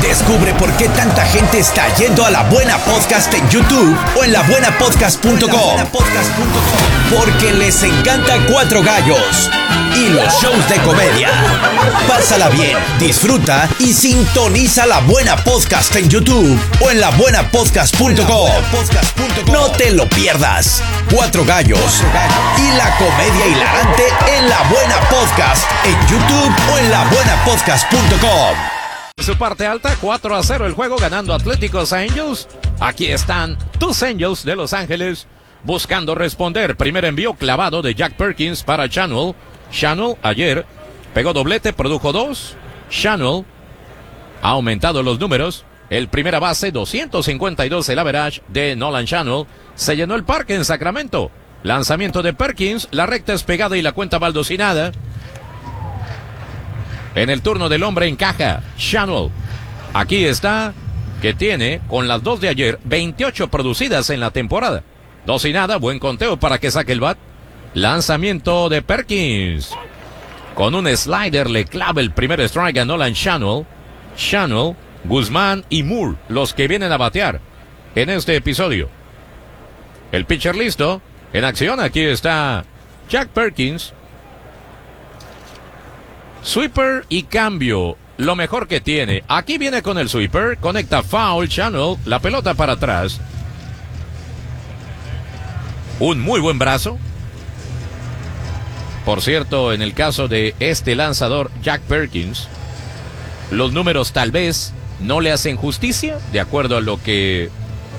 Descubre por qué tanta gente está yendo a La Buena Podcast en YouTube o en labuenapodcast.com. Porque les encanta Cuatro Gallos y los shows de comedia. Pásala bien, disfruta y sintoniza La Buena Podcast en YouTube o en labuenapodcast.com. No te lo pierdas. Cuatro Gallos y la comedia hilarante en La Buena Podcast en YouTube o en labuenapodcast.com. Su parte alta, 4-0 el juego, ganando Atléticos Angels. Aquí están tus Angels de Los Ángeles buscando responder. Primer envío clavado de Jack Perkins para Channel. Channel ayer pegó doblete, produjo 2. Channel ha aumentado los números. El primera base, 252 el average de Nolan Channel. Se llenó el parque en Sacramento. Lanzamiento de Perkins, la recta es pegada y la cuenta baldosinada. En el turno del hombre encaja Channel. Aquí está, que tiene, con las 2 de ayer, 28 producidas en la temporada. 2-0, buen conteo para que saque el bat. Lanzamiento de Perkins. Con un slider le clava el primer strike a Nolan Channel. Channel, Guzmán y Moore, los que vienen a batear en este episodio. El pitcher listo, en acción, aquí está Jack Perkins. Sweeper y cambio, lo mejor que tiene. Aquí viene con el sweeper, conecta foul, Channel, la pelota para atrás. Un muy buen brazo. Por cierto, en el caso de este lanzador, Jack Perkins, los números tal vez no le hacen justicia, de acuerdo a lo que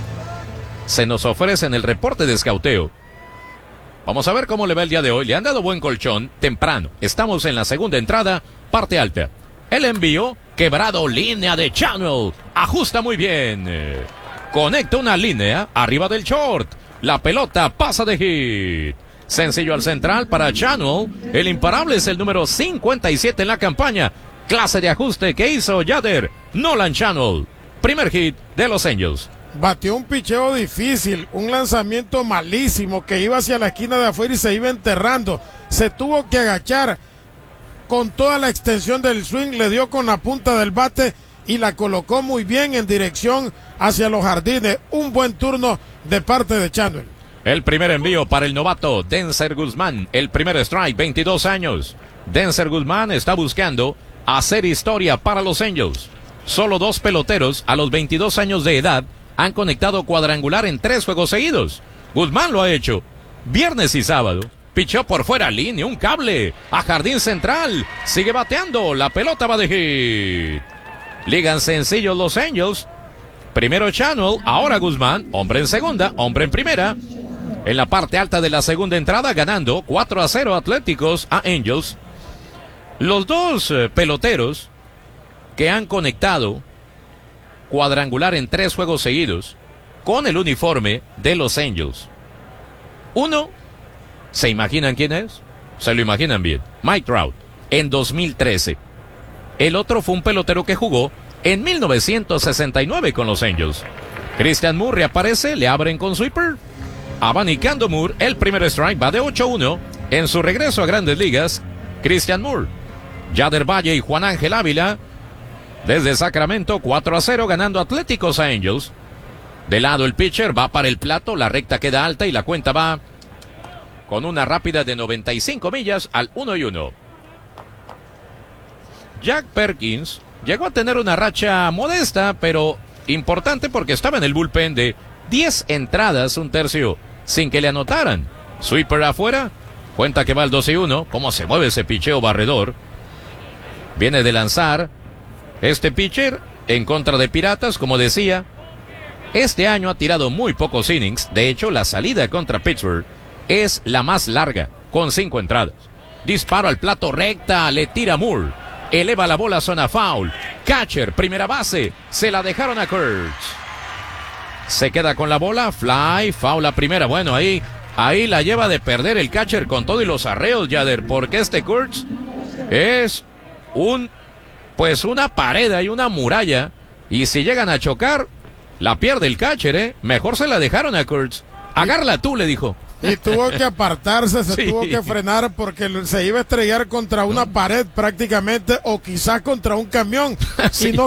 se nos ofrece en el reporte de escauteo. Vamos a ver cómo le va el día de hoy. Le han dado buen colchón temprano. Estamos en la segunda entrada, parte alta. El envío, quebrado, línea de Channel. Ajusta muy bien. Conecta una línea arriba del short. La pelota pasa de hit. Sencillo al central para Channel. El imparable es el número 57 en la campaña. Clase de ajuste que hizo Yader. Nolan Channel. Primer hit de los Angels. Batió un picheo difícil, un lanzamiento malísimo que iba hacia la esquina de afuera y se iba enterrando. Se tuvo que agachar con toda la extensión del swing, le dio con la punta del bate y la colocó muy bien en dirección hacia los jardines. Un buen turno de parte de Channel. El primer envío para el novato Denzer Guzmán. El primer strike, 22 años. Denzer Guzmán está buscando hacer historia para los Angels. Solo 2 peloteros a los 22 años de edad han conectado cuadrangular en 3 juegos seguidos. Guzmán lo ha hecho viernes y sábado. Pichó por fuera, línea, un cable a jardín central. Sigue bateando, la pelota va de hit. Ligan sencillos los Angels. Primero Channel, ahora Guzmán. Hombre en segunda, hombre en primera. En la parte alta de la segunda entrada, ganando 4-0 Atléticos a Angels. Los 2 peloteros que han conectado cuadrangular en 3 juegos seguidos con el uniforme de los Angels. Uno, ¿se imaginan quién es? Se lo imaginan bien. Mike Trout, en 2013. El otro fue un pelotero que jugó en 1969 con los Angels. Christian Moore reaparece, le abren con sweeper. Abanicando Moore, el primer strike va de 8-1 en su regreso a Grandes Ligas. Christian Moore, Yader Valle y Juan Ángel Ávila. Desde Sacramento, 4-0, ganando Atléticos a Angels. De lado el pitcher, va para el plato, la recta queda alta y la cuenta va con una rápida de 95 millas al 1-1. Jack Perkins llegó a tener una racha modesta, pero importante porque estaba en el bullpen de 10 entradas, un tercio, sin que le anotaran. Sweeper afuera, cuenta que va al 2-1, cómo se mueve ese picheo barredor. Viene de lanzar este pitcher en contra de Piratas, como decía. Este año ha tirado muy pocos innings. De hecho, la salida contra Pittsburgh es la más larga, con 5 entradas. Disparo al plato, recta, le tira Moore. Eleva la bola a zona foul. Catcher, primera base. Se la dejaron a Kurtz. Se queda con la bola, fly, foul a primera. Bueno, ahí la lleva de perder el catcher con todo y los arreos, Yader, porque este Kurtz es una pared y una muralla, y si llegan a chocar, la pierde el catcher, Mejor se la dejaron a Kurtz. Agárrala tú, le dijo. Y tuvo que apartarse, tuvo que frenar porque se iba a estrellar contra una pared prácticamente, o quizás contra un camión. Sí. Y no